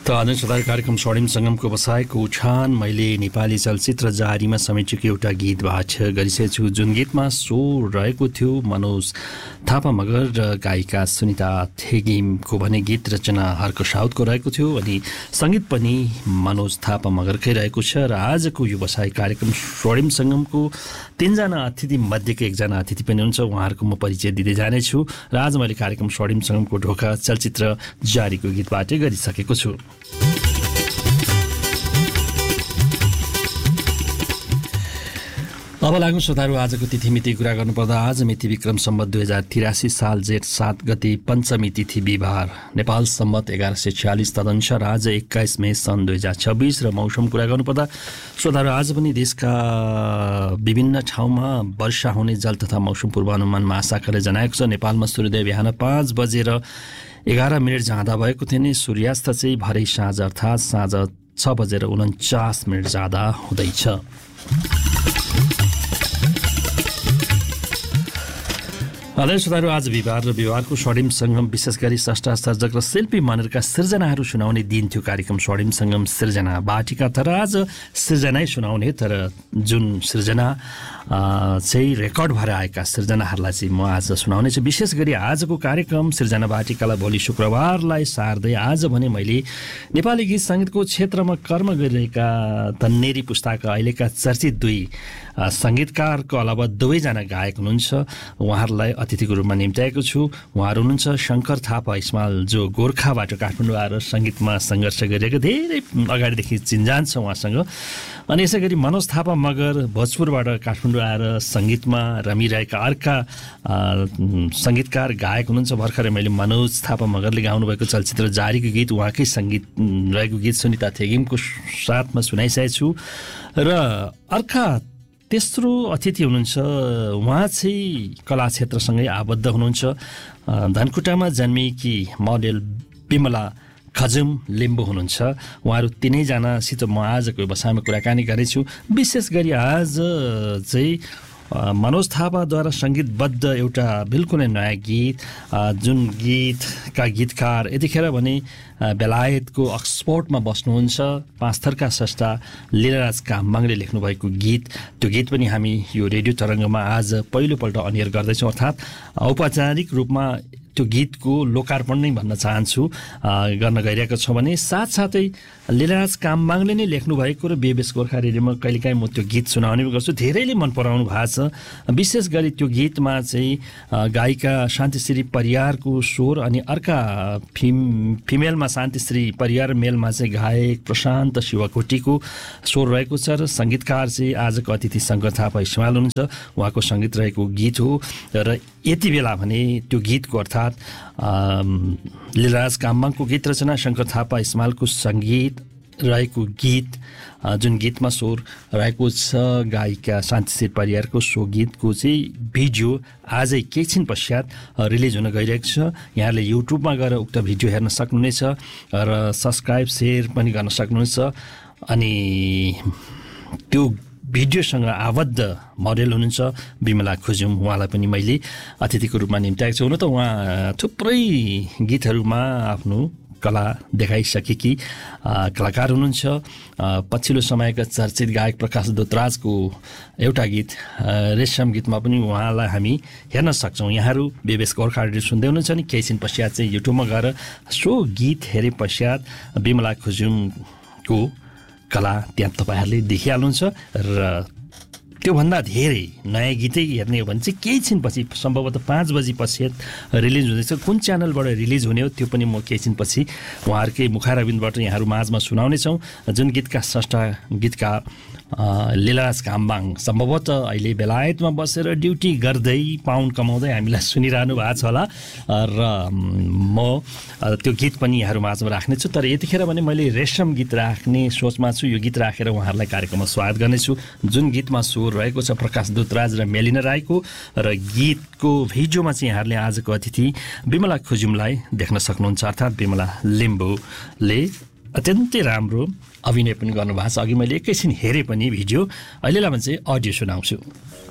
त आदरणीय श्रोता कार्यक्रम स्वर्णिम सङ्गमको बसाएको उछान मैले नेपाली चलचित्र जारीमा समेटेको एउटा गीत वाचन गरिसकेको छु, जुन गीतमा स्वर रहेको थियो मनोज थापा मगर र गायिका सुनिता थेगिमको भने गीत रचना हर्क साउदको रहेको थियो अनि सङ्गीत पनि मनोज थापा मगरकै रहेको छ। र आजको यो बसाइ कार्यक्रम स्वर्णिम सङ्गमको तीनजना अतिथि मध्येको एकजना अतिथि पनि हुनुहुन्छ, उहाँहरूको म परिचय दिँदै जानेछु। र आज मैले कार्यक्रम स्वर्णिम सङ्गमको ढोका चलचित्र जारीको गीतबाटै गरिसकेको छु। अब लागौँ श्रोताहरू आजको तिथिमिति कुरा गर्नुपर्दा आज मिति विक्रम सम्वत 2083 साल जेठ 7 गते पञ्चमी तिथि बिहिबार, नेपाल सम्वत 1146 तदनुसार आज 21 मई सन् 2026। र मौसम कुरा गर्नुपर्दा श्रोताहरू आज पनि देशका विभिन्न ठाउँमा वर्षा हुने जल तथा मौसम पूर्वानुमान महाशाखाले जनाएको छ। नेपालमा सूर्योदय बिहान 5 बजेर 11 मिनट जाँदा भएको थियो नि, सूर्यास्त चाहिँ भरे साँझ अर्थात् साँझ 6 बजेर 49 मिनट जाँदा हुँदैछ। आदरणीय श्रोताहरू आज बिहिबार र बिहिबारको स्वर्णिम सङ्गम विशेष गरी स्रष्टा सर्जक र शिल्पी मनरका सृजनाहरू सुनाउने दिन थियो। कार्यक्रम स्वर्णिम सङ्गम सृजना बाटिका तर आज सृजनै सुनाउने, तर जुन सृजना चाहिँ रेकर्ड भएर आएका सृजनाहरूलाई चाहिँ म आज सुनाउने छु। विशेष गरी आजको कार्यक्रम सृजना बाटिकालाई भोलि शुक्रबारलाई सार्दै आज भने मैले नेपाली गीत सङ्गीतको क्षेत्रमा कर्म गरिरहेका तन्नेरी पुस्ताका अहिलेका चर्चित दुई सङ्गीतकारको अलावा दुवैजना गायक हुनुहुन्छ, उहाँहरूलाई अतिथिको रूपमा निम्त्याएको छु। उहाँहरू हुनुहुन्छ शङ्कर थापा इस्माल, जो गोर्खाबाट काठमाडौँ आएर सङ्गीतमा सङ्घर्ष गरिरहेको धेरै अगाडिदेखि चिन्जान छ उहाँसँग। अनि यसै गरी मनोज थापा मगर भोजपुरबाट काठमाडौँ आएर सङ्गीतमा रमिरहेका अर्का सङ्गीतकार गायक हुनुहुन्छ। भर्खरै मैले मनोज थापा मगरले गाउनुभएको चलचित्र जारीको गीत उहाँकै सङ्गीत रहेको गीत सुनिता थेगिमको साथमा सुनाइसकेको छु। र अर्का तेस्रो अतिथि हुनुहुन्छ, उहाँ चाहिँ कला क्षेत्रसँगै आबद्ध हुनुहुन्छ। धनकुटामा जन्मिएकी मोडेल बिमला खजुम लिम्बू हुनुहुन्छ। उहाँहरू तिनैजनासित म आजको व्यवसायमा कुराकानी गरेछु। विशेष गरी आज चाहिँ मनोज थापाद्वारा सङ्गीतबद्ध एउटा बिल्कुलै नयाँ गीत, जुन गीतका गीतकार यतिखेर भने बेलायतको अक्सफोर्डमा बस्नुहुन्छ, पाँचथरका स्रष्टा लीलाराज कामबाङले लेख्नुभएको गीत, त्यो गीत पनि हामी यो रेडियो तरङ्गमा आज पहिलोपल्ट अनियर गर्दैछौँ। अर्थात् औपचारिक रूपमा त्यो गीतको लोकार्पण नै भन्न चाहन्छु गर्न गइरहेको छौँ भने साथसाथै लीलाराज कामबाङले नै लेख्नुभएको र बेबेस गोर्खा रेडियोमा कहिलेकाहीँ म त्यो गीत सुनाउने गर्छु। धेरैले मन पराउनु भएको छ। विशेष गरी त्यो गीतमा चाहिँ गायिका शान्तिश्री परियारको स्वर अनि अर्का फिमेलमा शान्तिश्री परियार, मेलमा चाहिँ गायक प्रशान्त शिवकोटीको स्वर रहेको छ। र सङ्गीतकार चाहिँ आजको अतिथि शङ्कर थापा इस्माल हुनुहुन्छ, उहाँको सङ्गीत रहेको गीत हो। र यति बेला भने त्यो गीतको अर्थात् लीलाराज कामबाङको गीत रचना, शङ्कर थापा इस्मालको सङ्गीत रहेको गीत, जुन गीतमा स्वर रहेको छ गायिका शान्तिश्री परियारको, सो गीतको चाहिँ भिडियो आजै एकैछिन पश्चात रिलिज हुन गइरहेको छ। यहाँले युट्युबमा गएर उक्त भिडियो हेर्न सक्नुहुनेछ र सब्सक्राइब सेयर पनि गर्न सक्नुहुनेछ। अनि त्यो भिडियोसँग आबद्ध मोडेल हुनुहुन्छ बिमला खुजुम, उहाँलाई पनि मैले अतिथिको रूपमा निम्त्याएको छु। हुन त उहाँ थुप्रै गीतहरूमा आफ्नो कला देखाइसकेकी कलाकार हुनुहुन्छ। पछिल्लो समयका चर्चित गायक प्रकाश दोतराजको एउटा गीत रेशम गीतमा पनि उहाँलाई हामी हेर्न सक्छौँ। यहाँहरू बेबेस गोर्खा रेडियो सुन्दै हुनुहुन्छ नि, केही दिन पश्चात चाहिँ युट्युबमा गएर सो गीत हेरे पश्चात बिमला खुजुमको कला त्यहाँ तपाईँहरूले देखिहाल्नुहुन्छ। र त्योभन्दा धेरै नयाँ गीतै हेर्ने हो भने चाहिँ केही छिनपछि सम्भवतः 5 बजी पश्चात रिलिज हुँदैछ। कुन च्यानलबाट रिलिज हुने हो त्यो पनि म केही छिनपछि उहाँहरूकै मुखारविन्दबाट यहाँहरू माझमा सुनाउनेछौँ। जुन गीतका स्रष्टा गीतकार लीलाराज कामबाङ सम्भवतः अहिले बेलायतमा बसेर ड्युटी गर्दै पाउन्ड कमाउँदै हामीलाई सुनिरहनु भएको छ होला र म त्यो गीत पनि यहाँहरू माझमा राख्नेछु। तर यतिखेर भने मैले रेशम गीत राख्ने सोचमा छु। यो गीत राखेर उहाँहरूलाई कार्यक्रममा स्वागत गर्नेछु। जुन गीतमा स्वर रहेको छ प्रकाश दुतराज र मेलिना राईको, र गीतको भिडियोमा चाहिँ यहाँहरूले आजको अतिथि बिमला खुजुमलाई देख्न सक्नुहुन्छ। अर्थात् बिमला लिम्बूले अत्यन्तै राम्रो अभिनय पनि गर्नुभएको छ। अघि मैले एकैछिन हेरेँ पनि भिडियो, अहिलेलाई भने चाहिँ अडियो सुनाउँछु।